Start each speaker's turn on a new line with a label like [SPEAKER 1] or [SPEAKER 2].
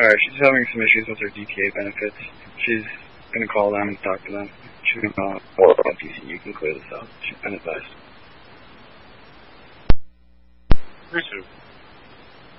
[SPEAKER 1] Alright, she's having some issues with her DTA benefits. She's gonna call them and talk to them. She's gonna more about DC. You can clear this out. She's been advised.
[SPEAKER 2] Appreciate it.